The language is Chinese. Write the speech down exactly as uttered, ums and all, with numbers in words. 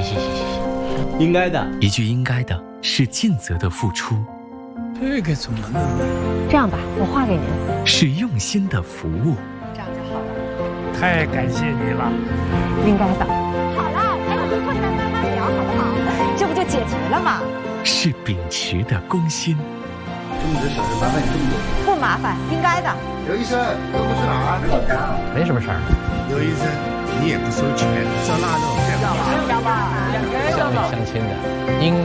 行行行行，应该的。 一句应该的是尽责的付出， 这个怎么弄？ 这样吧，我画给您。 是用心的服务。 这样就好了。 太感谢你了。 应该的。好了，还有回复再慢慢聊，好不好？这不就解决了吗？ 是秉持的公心。 这么多小事麻烦你这么多。 不麻烦，应该的。 刘医生，都不去哪儿？ 没什么事儿。 刘医生，你也不收钱，这那那这样。 要吧，要吧，两个人要吧。 相亲的应。